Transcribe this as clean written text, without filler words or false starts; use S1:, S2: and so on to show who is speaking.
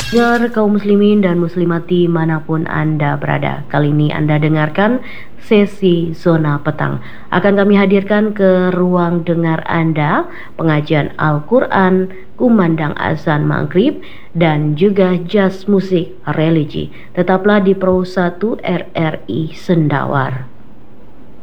S1: Dengar kaum muslimin dan muslimat dimanapun Anda berada. Kali ini Anda dengarkan sesi Zona Petang. Akan kami hadirkan ke ruang dengar Anda pengajian Al-Quran, kumandang azan maghrib, dan juga jazz musik religi. Tetaplah di Pro 1 RRI Sendawar.